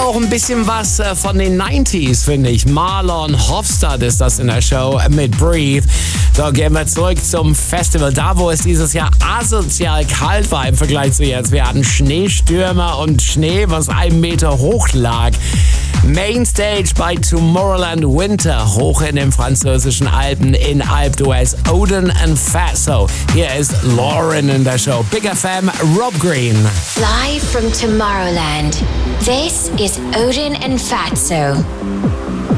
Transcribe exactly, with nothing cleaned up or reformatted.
auch ein bisschen was von den neunziger, finde ich. Marlon Hofstad ist das in der Show mit Breathe. So, gehen wir zurück zum Festival. Da, wo es dieses Jahr asozial kalt war im Vergleich zu jetzt. Wir hatten Schneestürme und Schnee, was einen Meter hoch lag. Mainstage bei Tomorrowland Winter, hoch in den französischen Alpen in Alpe d'Huez. Odin and Fatso. Hier ist Lauren in der Show. Big F M, Rob Green. Live from Tomorrowland, this is Odin and Fatso.